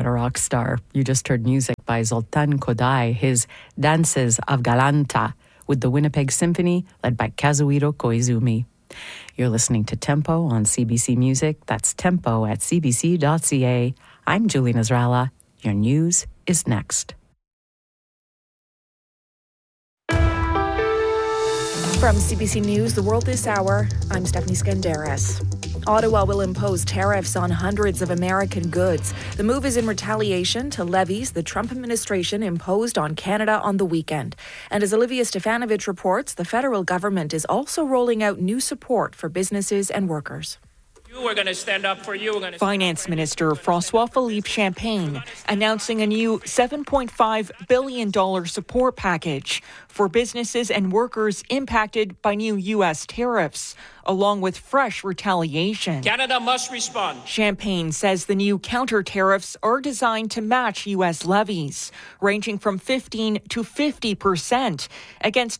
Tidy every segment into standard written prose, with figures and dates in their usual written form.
what a rock star. You just heard music by Zoltan Kodály, his Dances of Galanta, with the Winnipeg Symphony, led by Kazuhiro Koizumi. You're listening to Tempo on CBC Music. That's tempo at cbc.ca. I'm Julie Nasrallah. Your news is next. From CBC News, The World This Hour, I'm Stephanie Skandaris. Ottawa will impose tariffs on hundreds of American goods. The move is in retaliation to levies the Trump administration imposed on Canada on the weekend. And as Olivia Stefanovich reports, the federal government is also rolling out new support for businesses and workers. We're going to stand up for you. Finance Minister François-Philippe Champagne announcing a new $7.5 billion support package for businesses and workers impacted by new U.S. tariffs, along with fresh retaliation. Canada must respond. Champagne says the new counter tariffs are designed to match U.S. levies, ranging from 15 to 50% against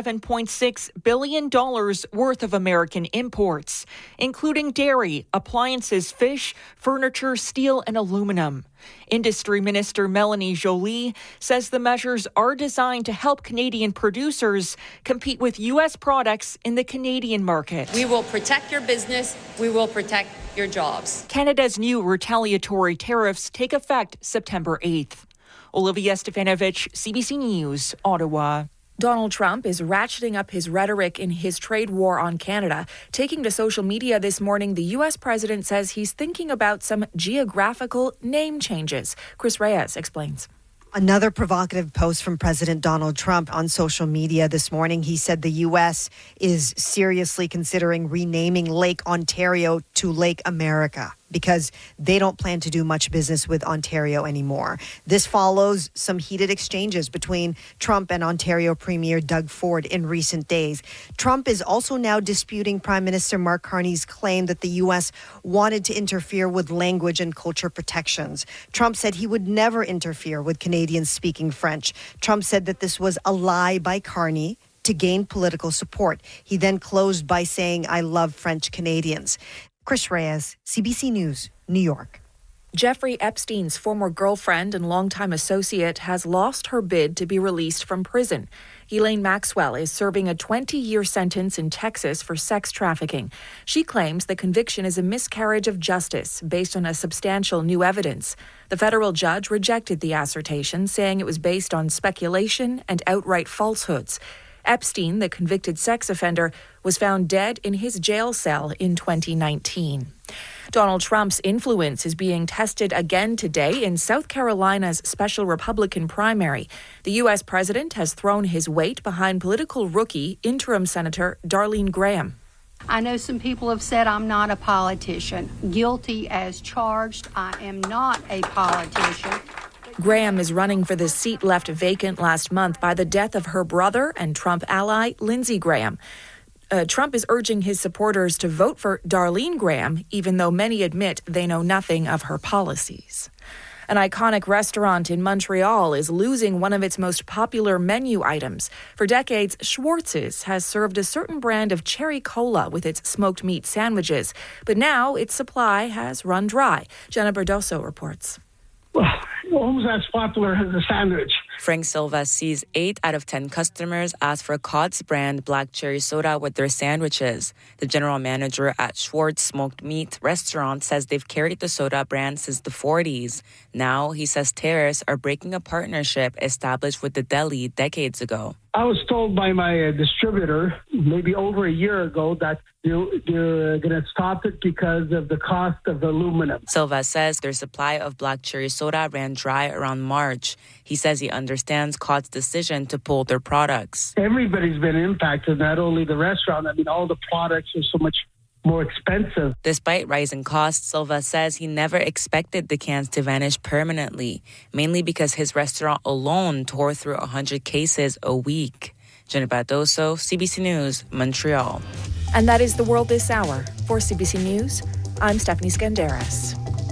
$27.6 billion worth of American imports, including dairy, appliances, fish, furniture, steel, and aluminum. Industry Minister Melanie Joly says the measures are designed to help Canadian producers compete with U.S. products in the Canadian market. We will protect your business. We will protect your jobs. Canada's new retaliatory tariffs take effect September 8th. Olivia Stefanovich, CBC News, Ottawa. Donald Trump is ratcheting up his rhetoric in his trade war on Canada. Taking to social media this morning, the U.S. president says he's thinking about some geographical name changes. Chris Reyes explains. Another provocative post from President Donald Trump on social media this morning. He said the U.S. is seriously considering renaming Lake Ontario to Lake America because they don't plan to do much business with Ontario anymore. This follows some heated exchanges between Trump and Ontario Premier Doug Ford in recent days. Trump is also now disputing Prime Minister Mark Carney's claim that the U.S. wanted to interfere with language and culture protections. Trump said he would never interfere with Canadians speaking French. Trump said that this was a lie by Carney to gain political support. He then closed by saying, "I love French Canadians." Chris Reyes, CBC News, New York. Jeffrey Epstein's former girlfriend and longtime associate has lost her bid to be released from prison. Ghislaine Maxwell is serving a 20-year sentence in Texas for sex trafficking. She claims the conviction is a miscarriage of justice based on a substantial new evidence. The federal judge rejected the assertion, saying it was based on speculation and outright falsehoods. Epstein, the convicted sex offender, was found dead in his jail cell in 2019. Donald Trump's influence is being tested again today in South Carolina's special Republican primary. The U.S. president has thrown his weight behind political rookie, interim Senator Darlene Graham. I know some people have said I'm not a politician. Guilty as charged, I am not a politician. Graham is running for the seat left vacant last month by the death of her brother and Trump ally, Lindsey Graham. Trump is urging his supporters to vote for Darlene Graham, even though many admit they know nothing of her policies. An iconic restaurant in Montreal is losing one of its most popular menu items. For decades, Schwartz's has served a certain brand of cherry cola with its smoked meat sandwiches, but now its supply has run dry. Jenna Berdoso reports. Well, almost as popular as a sandwich. Frank Silva sees 8 out of 10 customers ask for Codd's brand black cherry soda with their sandwiches. The general manager at Schwartz Smoked Meat Restaurant says they've carried the soda brand since the 40s. Now, he says tariffs are breaking a partnership established with the deli decades ago. I was told by my distributor maybe over a year ago that they're going to stop it because of the cost of aluminum. Silva says their supply of black cherry soda ran dry around March. He says he understands Codd's decision to pull their products. Everybody's been impacted, not only the restaurant. I mean, all the products are so much more expensive. Despite rising costs, Silva says he never expected the cans to vanish permanently, mainly because his restaurant alone tore through 100 cases a week. Jenna Berdoso, CBC News, Montreal. And that is The World This Hour. For CBC News, I'm Stephanie Skandaris.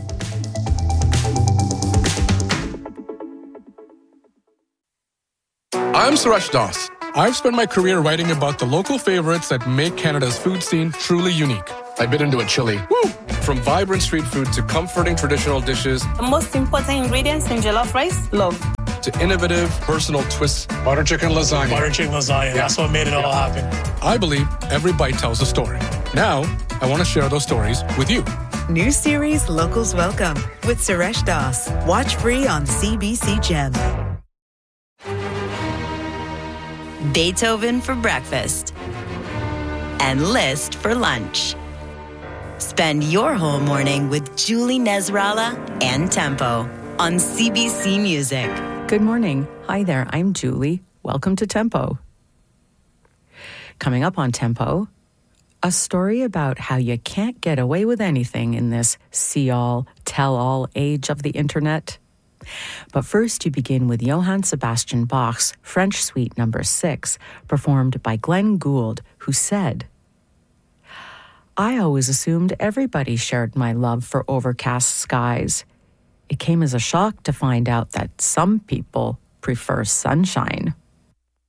I'm Suresh Das. I've spent my career writing about the local favorites that make Canada's food scene truly unique. I bit into a chili. Woo! From vibrant street food to comforting traditional dishes. The most important ingredients in jollof rice, love. To innovative, personal twists. Butter chicken lasagna. Butter chicken lasagna. That's what made it all happen. I believe every bite tells a story. Now, I want to share those stories with you. New series Locals Welcome with Suresh Das. Watch free on CBC Gem. Beethoven for breakfast and Liszt for lunch. Spend your whole morning with Julie Nesralla and Tempo on CBC Music. Good morning. Hi there, I'm Julie. Welcome to Tempo. Coming up on Tempo, a story about how you can't get away with anything in this see-all, tell-all age of the internet. But first, you begin with Johann Sebastian Bach's French Suite No. 6, performed by Glenn Gould, who said, "I always assumed everybody shared my love for overcast skies. It came as a shock to find out that some people prefer sunshine."